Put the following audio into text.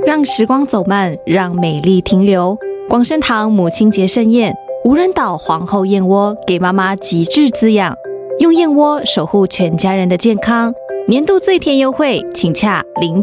让时光走慢，让美丽停留。广生堂母亲节盛宴，无人岛皇后燕窝给妈妈极致滋养，用燕窝守护全家人的健康。年度最甜优惠，请洽